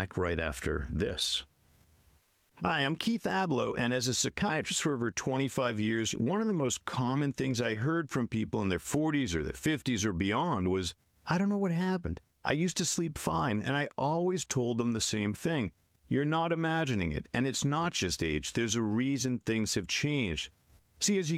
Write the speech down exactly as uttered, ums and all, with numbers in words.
back right after this. Hi, I'm Keith Abloh, and as a psychiatrist for over twenty-five years, one of the most common things I heard from people in their forties or their fifties or beyond was, I don't know what happened. I used to sleep fine, and I always told them the same thing. You're not imagining it, and it's not just age. There's a reason things have changed. See, as you